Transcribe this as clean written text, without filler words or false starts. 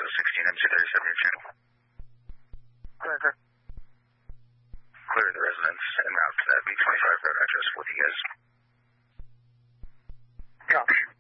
16 MC37 your channel. Clear. Clear the residence en route to that B25 road address with you guys. Copy.